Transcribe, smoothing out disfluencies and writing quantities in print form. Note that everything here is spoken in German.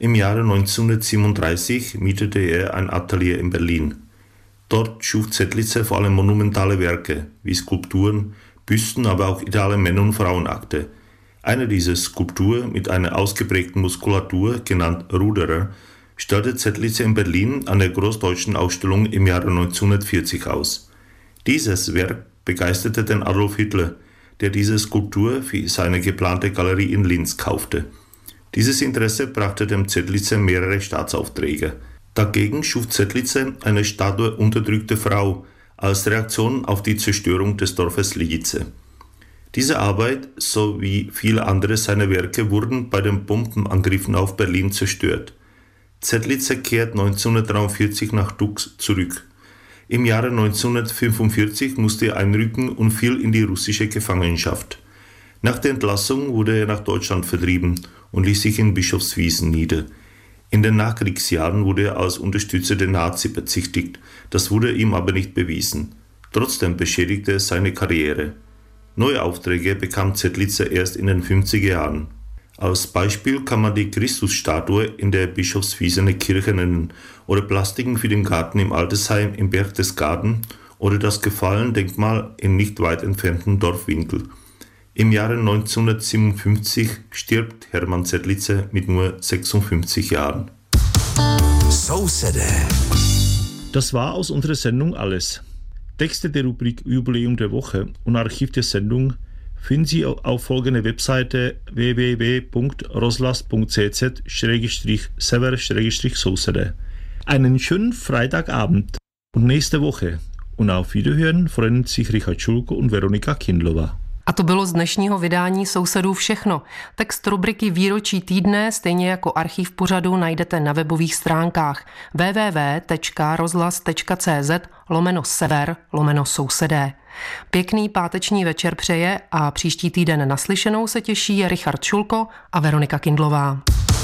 Im Jahre 1937 mietete er ein Atelier in Berlin. Dort schuf Zettlitzer vor allem monumentale Werke, wie Skulpturen, Büsten, aber auch ideale Männer- und Frauenakte. Eine dieser Skulpturen mit einer ausgeprägten Muskulatur, genannt Ruderer, stellte Zettlitzer in Berlin an der Großdeutschen Ausstellung im Jahre 1940 aus. Dieses Werk begeisterte den Adolf Hitler, der diese Skulptur für seine geplante Galerie in Linz kaufte. Dieses Interesse brachte dem Zettlitzer mehrere Staatsaufträge. Dagegen schuf Zettlitzer eine Statue unterdrückter Frau als Reaktion auf die Zerstörung des Dorfes Lidice. Diese Arbeit sowie viele andere seiner Werke wurden bei den Bombenangriffen auf Berlin zerstört. Zettlitzer kehrt 1943 nach Dux zurück. Im Jahre 1945 musste er einrücken und fiel in die russische Gefangenschaft. Nach der Entlassung wurde er nach Deutschland vertrieben und ließ sich in Bischofswiesen nieder. In den Nachkriegsjahren wurde er als Unterstützer der Nazi bezichtigt, das wurde ihm aber nicht bewiesen. Trotzdem beschädigte es seine Karriere. Neue Aufträge bekam Zettlitzer erst in den 50er Jahren. Als Beispiel kann man die Christusstatue in der Bischofswiesener Kirche nennen oder Plastiken für den Garten im Altersheim im Berchtesgaden oder das Gefallen-Denkmal im nicht weit entfernten Dorf Winkel. Im Jahre 1957 stirbt Hermann Zettlitzer mit nur 56 Jahren. So City. Das war aus unserer Sendung alles. Texte der Rubrik Jubiläum der Woche und Archiv der Sendung finden Sie auf folgender Webseite www.roslas.cz/sever/socede. Einen schönen Freitagabend und nächste Woche. Und auf Wiederhören freuen sich Richard Schulko und Veronika Kindlová. A to bylo z dnešního vydání Sousedů všechno. Text rubriky Výročí týdne, stejně jako archiv pořadu, najdete na webových stránkách www.rozhlas.cz/sever/sousedé. Pěkný páteční večer přeje a příští týden naslyšenou se těší Richard Šulko a Veronika Kindlová.